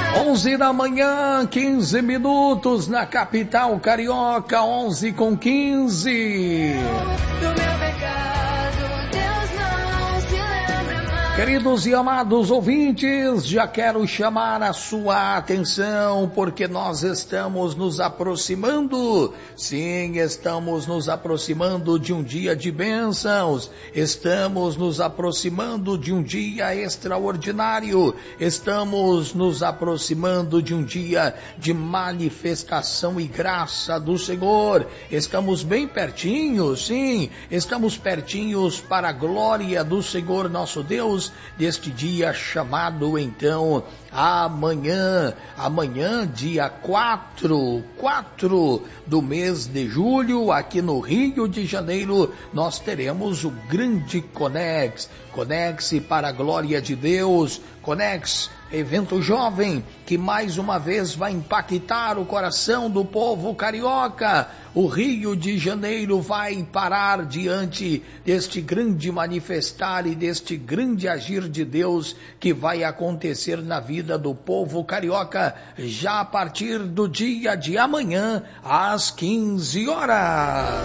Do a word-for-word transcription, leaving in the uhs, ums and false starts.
onze da manhã, quinze minutos na capital carioca, onze com quinze. Queridos e amados ouvintes, já quero chamar a sua atenção porque nós estamos nos aproximando, sim, estamos nos aproximando de um dia de bênçãos, estamos nos aproximando de um dia extraordinário, estamos nos aproximando de um dia de manifestação e graça do Senhor, estamos bem pertinhos, sim, estamos pertinhos para a glória do Senhor nosso Deus, deste dia chamado então amanhã, amanhã dia quatro, quatro do mês de julho, aqui no Rio de Janeiro, nós teremos o grande Conex, Conex para a glória de Deus, Conex, evento jovem, que mais uma vez vai impactar o coração do povo carioca. O Rio de Janeiro vai parar diante deste grande manifestar e deste grande agir de Deus que vai acontecer na vida do povo carioca, já a partir do dia de amanhã, às quinze horas.